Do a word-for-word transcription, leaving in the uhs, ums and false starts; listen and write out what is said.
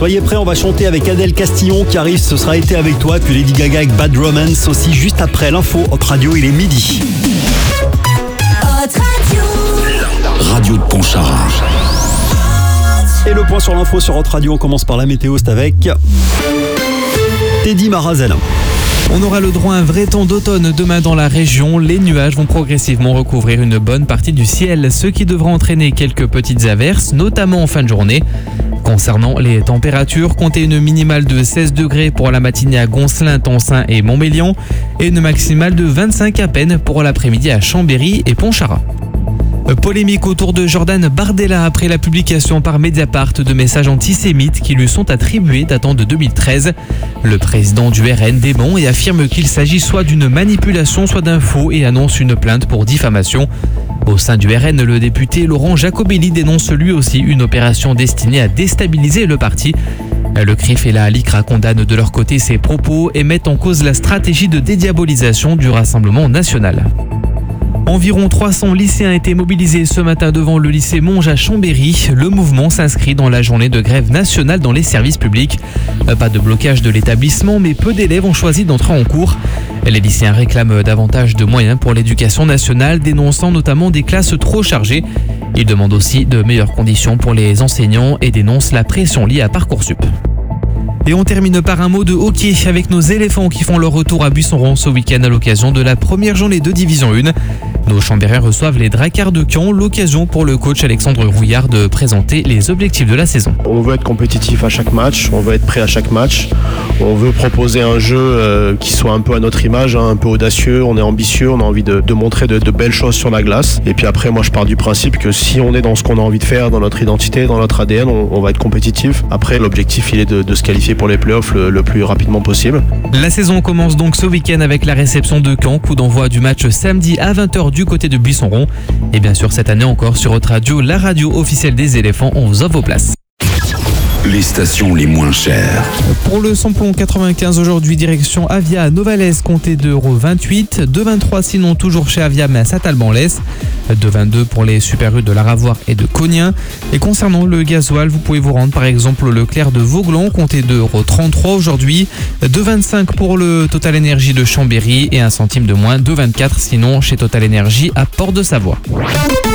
Soyez prêts, on va chanter avec Adèle Castillon qui arrive, ce sera Été avec toi, puis Lady Gaga avec Bad Romance aussi juste après l'info. Hot Radio, il est midi. Hot Radio. Radio de Pontcharra. Et le point sur l'info sur Hot Radio, on commence par la météo, c'est avec Teddy Marazel. On aura le droit à un vrai temps d'automne demain dans la région. Les nuages vont progressivement recouvrir une bonne partie du ciel, ce qui devra entraîner quelques petites averses, notamment en fin de journée. Concernant les températures, comptez une minimale de seize degrés pour la matinée à Gonslin, Tonsin et Montmélian et une maximale de vingt-cinq à peine pour l'après-midi à Chambéry et Pontcharra. Polémique autour de Jordan Bardella après la publication par Mediapart de messages antisémites qui lui sont attribués datant de deux mille treize. Le président du R N dément et affirme qu'il s'agit soit d'une manipulation, soit d'un faux et annonce une plainte pour diffamation. Au sein du R N, le député Laurent Jacobelli dénonce lui aussi une opération destinée à déstabiliser le parti. Le C R I F et la LICRA condamnent de leur côté ces propos et mettent en cause la stratégie de dédiabolisation du Rassemblement national. Environ trois cents lycéens étaient mobilisés ce matin devant le lycée Monge à Chambéry. Le mouvement s'inscrit dans la journée de grève nationale dans les services publics. Pas de blocage de l'établissement, mais peu d'élèves ont choisi d'entrer en cours. Les lycéens réclament davantage de moyens pour l'éducation nationale, dénonçant notamment des classes trop chargées. Ils demandent aussi de meilleures conditions pour les enseignants et dénoncent la pression liée à Parcoursup. Et on termine par un mot de hockey avec nos éléphants qui font leur retour à Buisson-Rond ce week-end à l'occasion de la première journée de Division un. Nos Chambériens reçoivent les Dracards de Caen, l'occasion pour le coach Alexandre Rouillard de présenter les objectifs de la saison. On veut être compétitif à chaque match, on veut être prêt à chaque match, on veut proposer un jeu euh, qui soit un peu à notre image, hein, un peu audacieux, on est ambitieux, on a envie de, de montrer de, de belles choses sur la glace. Et puis après, moi je pars du principe que si on est dans ce qu'on a envie de faire, dans notre identité, dans notre A D N, on, on va être compétitif. Après, l'objectif il est de, de se qualifier pour les playoffs le, le plus rapidement possible. La saison commence donc ce week-end avec la réception de Caen, coup d'envoi du match samedi à vingt heures du côté de Buisson-Rond. Et bien sûr cette année encore sur Hot Radio, la radio officielle des éléphants, on vous offre vos places. Les stations les moins chères. Pour le samplon quatre-vingt-quinze aujourd'hui, direction Avia à Novalaise, comptez deux euros vingt-huit. deux euros vingt-trois sinon toujours chez Avia mais à Saint-Alban-Lès. deux euros vingt-deux pour les super U de la Ravoire et de Cognien. Et concernant le gasoil, vous pouvez vous rendre par exemple au Leclerc de Vauglan, comptez deux euros trente-trois aujourd'hui. deux euros vingt-cinq pour le Total Énergie de Chambéry et un centime de moins, deux euros vingt-quatre sinon chez Total Énergie à Port de Savoie.